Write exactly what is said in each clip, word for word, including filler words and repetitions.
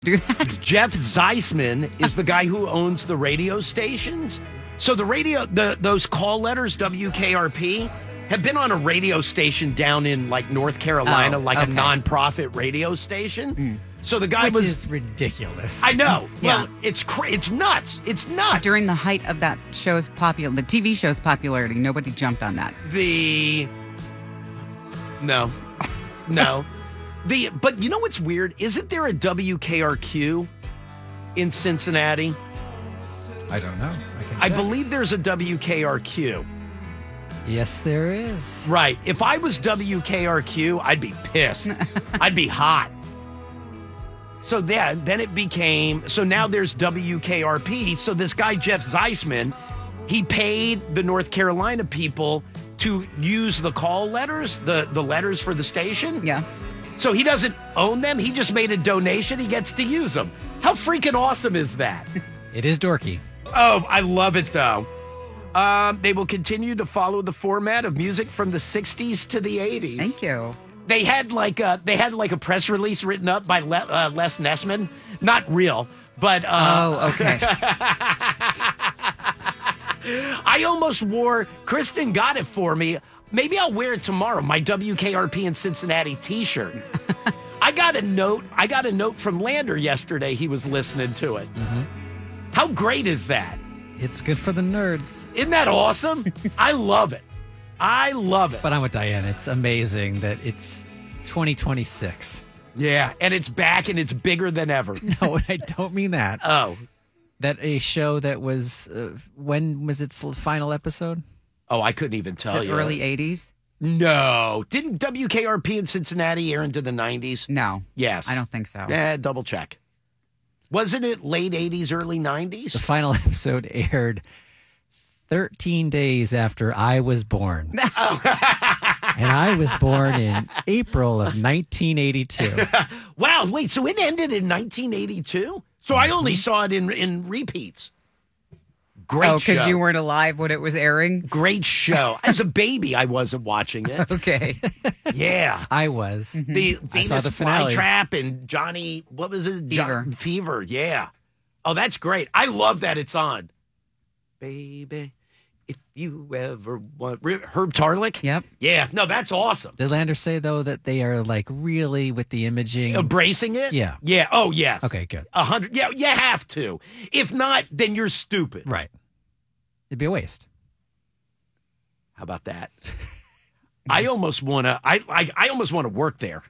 do that. Jeff Zeisman is the guy who owns the radio stations. So the radio, the those call letters, W K R P, have been on a radio station down in like North Carolina, Oh, like okay. a nonprofit radio station. Mm. So the guy Which was is ridiculous. I know. Yeah. Well, it's cra- it's nuts. It's nuts. During the height of that show's popular, the T V show's popularity, nobody jumped on that. the no, no, the but you know what's weird? Isn't there a W K R Q in Cincinnati? I don't know. I, can I check. believe there's a W K R Q. Yes, there is. Right. If I was W K R Q, I'd be pissed. I'd be hot. So then, then it became, so now there's W K R P. So this guy, Jeff Zeisman, he paid the North Carolina people to use the call letters, the, the letters for the station. Yeah. So he doesn't own them. He just made a donation. He gets to use them. How freaking awesome is that? It is dorky. Oh, I love it, though. Um, they will continue to follow the format of music from the sixties to the eighties. Thank you. They had like a, they had like a press release written up by Le, uh, Les Nessman. Not real, but... Uh, Oh, okay. I almost wore... Kristen got it for me. Maybe I'll wear it tomorrow, my W K R P in Cincinnati t-shirt. I got a note. I got a note from Lander yesterday. He was listening to it. Mm-hmm. How great is that? It's good for the nerds. Isn't that awesome? I love it. I love it. But I'm with Diane. It's amazing that it's twenty twenty-six. Yeah, and it's back and it's bigger than ever. No, I don't mean that. Oh. That a show that was, uh, when was its final episode? Oh, I couldn't even tell Is it you. early eighties? No. Didn't W K R P in Cincinnati air into the nineties? No. Yes. I don't think so. Eh, double check. Wasn't it late eighties, early nineties? The final episode aired thirteen days after I was born. And I was born in April of nineteen eighty-two. Wow, wait, so it ended in nineteen eighty-two? So I only saw it in in repeats. Great oh, show. because you weren't alive when it was airing? Great show. As a baby, I wasn't watching it. Okay. Yeah. I was. The I saw Venus the finale. Flytrap and Johnny, what was it? Fever. Jo- Fever, yeah. Oh, that's great. I love that it's on. Baby, if you ever want... Herb Tarlick? Yep. Yeah, no, that's awesome. Did Lander say, though, that they are like really with the imaging? Embracing it? Yeah. Yeah. Oh, yes. Okay, good. A hundred. Yeah, you have to. If not, then you're stupid. Right. It'd be a waste. How about that? I almost want to. I, I I almost want to work there.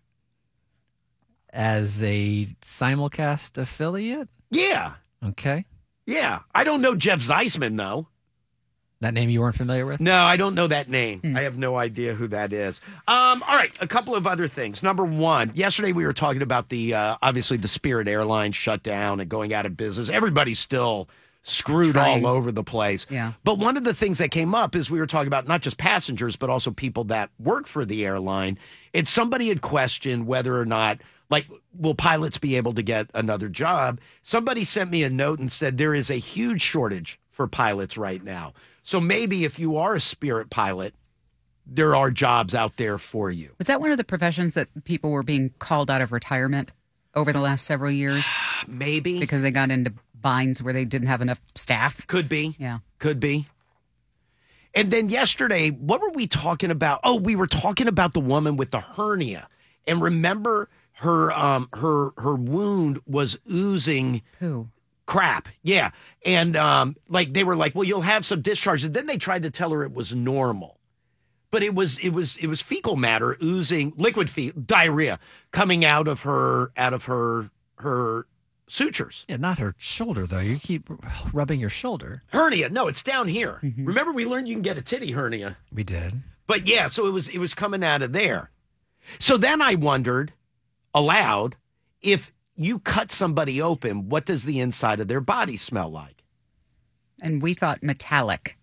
As a simulcast affiliate? Yeah. Okay. Yeah. I don't know Jeff Zeisman though. That name you weren't familiar with? No, I don't know that name. I have no idea who that is. Um, all right, a couple of other things. Number one, yesterday we were talking about the uh, obviously the Spirit Airlines shut down and going out of business. Everybody's still screwed Trying. all over the place. Yeah. But one of the things that came up is we were talking about not just passengers, but also people that work for the airline. And somebody had questioned whether or not, like, will pilots be able to get another job? Somebody sent me a note and said there is a huge shortage for pilots right now. So maybe if you are a Spirit pilot, there are jobs out there for you. Was that one of the professions that people were being called out of retirement over the last several years Maybe. because they got into binds where they didn't have enough staff? Could be. Yeah. Could be. And then yesterday, what were we talking about? Oh, we were talking about the woman with the hernia. And remember her um her her wound was oozing Who? crap. Yeah. And um like they were like, "Well, you'll have some discharge." And then they tried to tell her it was normal. But it was it was it was fecal matter oozing, liquid fe- diarrhea coming out of her out of her her sutures. Yeah, not her shoulder, though. You keep rubbing your shoulder. Hernia. No, it's down here. Remember we learned you can get a titty hernia. We did. But yeah, so it was it was coming out of there. So then I wondered aloud, if you cut somebody open, what does the inside of their body smell like? And we thought metallic.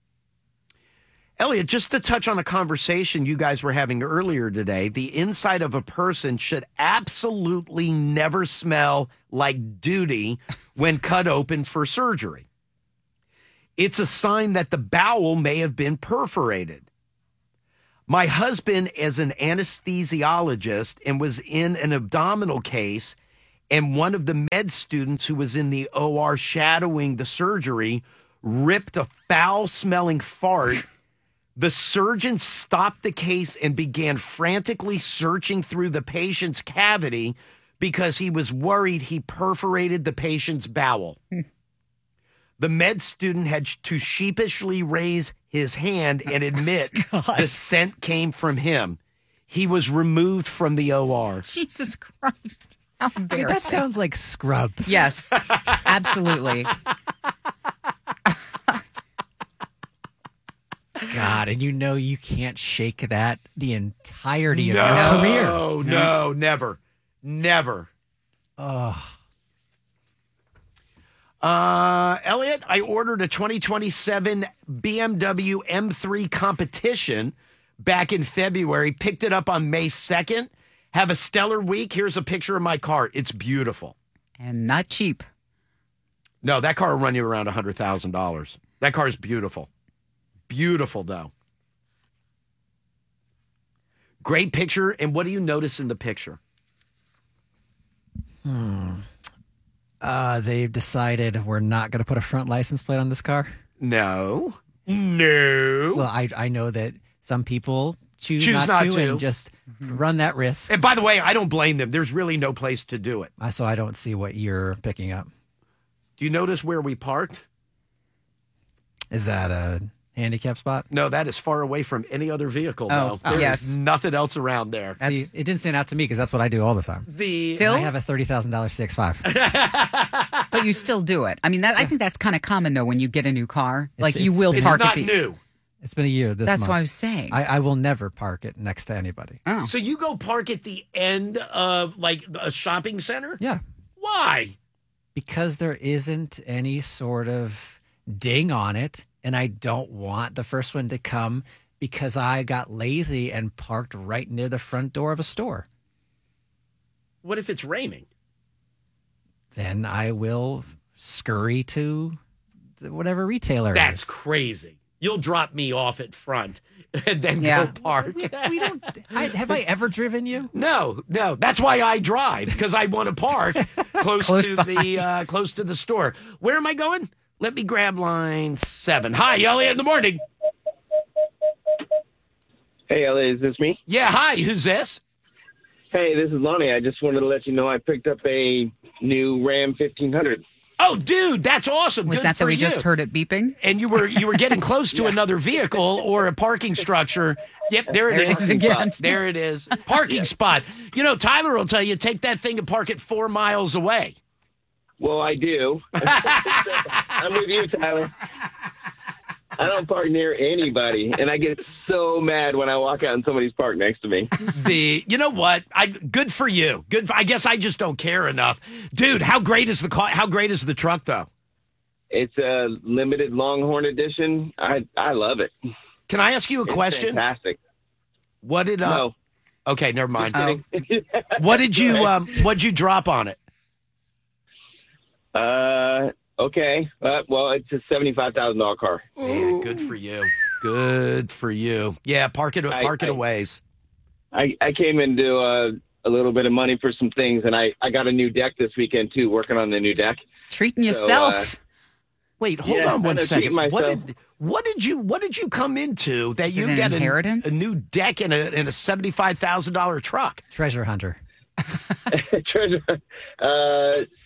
Elliot, just to touch on a conversation you guys were having earlier today, the inside of a person should absolutely never smell like duty when cut open for surgery. It's a sign that the bowel may have been perforated. My husband is an anesthesiologist and was in an abdominal case, and one of the med students who was in the O R shadowing the surgery ripped a foul-smelling fart. The surgeon stopped the case and began frantically searching through the patient's cavity because he was worried he perforated the patient's bowel. The med student had to sheepishly raise his hand and admit the scent came from him. He was removed from the O R. Jesus Christ. How I mean, embarrassing. that sounds like Scrubs. Yes, absolutely. God, and you know you can't shake that the entirety of No, your career. no, no, never. Never. Oh, Uh, Elliot, I ordered a twenty twenty-seven B M W M three competition back in February, picked it up on May second. Have a stellar week. Here's a picture of my car. It's beautiful. And not cheap. No, that car will run you around one hundred thousand dollars. That car is beautiful. Beautiful, though. Great picture. And what do you notice in the picture? uh, they've decided we're not going to put a front license plate on this car. No. No. Well, I I know that some people choose, Choose not, not to, to. and just run that risk. And by the way, I don't blame them. There's really no place to do it. I So I don't see what you're picking up. Do you notice where we parked? Is that a handicap spot? No, that is far away from any other vehicle. Oh, though. There yes. is nothing else around there. See, it didn't stand out to me because that's what I do all the time. The Still? I have a thirty thousand dollars C X five. But you still do it. I mean, that I think that's kind of common, though, when you get a new car. Like, you it's- will it's it's park not at the... new. It's been a year this That's month. what I was saying. I, I will never park it next to anybody. oh. So you go park at the end of like a shopping center? Yeah, Why? because there isn't any sort of ding on it, and I don't want the first one to come because I got lazy and parked right near the front door of a store. What if it's raining? Then I will scurry to the- whatever retailer it That's is. crazy. You'll drop me off at front and then Yeah. go park. We don't. I, have I ever driven you? No, no. That's why I drive, because I want to park close, Close to by. the uh, close to the store. Where am I going? Let me grab line seven. Hi, Elliot in the morning. Hey, Elliot, is this me? Yeah, hi. Who's this? Hey, this is Lonnie. I just wanted to let you know I picked up a new Ram fifteen hundred. Oh, dude, that's awesome. Was Good that that for we you. just heard it beeping? And you were you were getting close to another vehicle or a parking structure. Yep, there it There it is is again. There it is. Parking spot. You know, Tyler will tell you, take that thing and park it four miles away. Well, I do. I'm with you, Tyler. I don't park near anybody, and I get so mad when I walk out and somebody's parked next to me. The you know what? I good for you. Good. For, I guess I just don't care enough, dude. How great is the car? How great is the truck, though? It's a limited Longhorn edition. I I love it. Can I ask you a It's question? fantastic. What did? Uh, No. Okay, never mind. Oh. What did you? Um, what did you drop on it? Uh, okay. Uh, well, it's a seventy-five thousand dollars car. Man, good for you. Good for you. Yeah, park it. I- Park it I- a ways. I, I came into uh, a little bit of money for some things, and I, I got a new deck this weekend, too, working on the new deck. Treating So, yourself. Wait, hold Yeah, on one I'm second. treating What myself. did what did you what did you come into that Is you it an get a, inheritance? a new deck in a in a seventy five thousand dollar truck? Treasure hunter. Treasure, uh,